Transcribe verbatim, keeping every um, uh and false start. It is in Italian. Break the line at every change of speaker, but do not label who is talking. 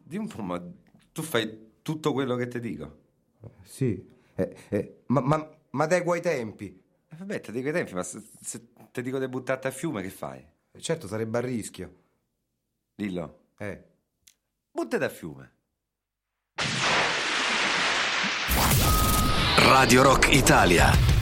Di un po', ma tu fai tutto quello che ti dico?
Sì, eh, eh, ma, ma, ma dai quei tempi.
Eh, vabbè, ti dico i tempi, ma se, se ti dico di buttarti a fiume, che fai?
Certo sarebbe a rischio.
Dillo.
Eh.
Buttati a fiume.
Radio Rock Italia.